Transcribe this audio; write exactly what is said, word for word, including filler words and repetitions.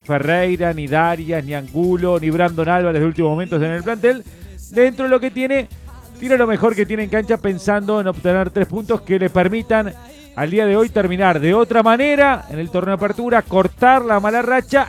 Ferreira, ni Darias, ni Angulo, ni Brandon Álvarez de últimos momentos en el plantel. Dentro de lo que tiene, tiene lo mejor que tiene en cancha pensando en obtener tres puntos que le permitan al día de hoy terminar de otra manera en el torneo de apertura, cortar la mala racha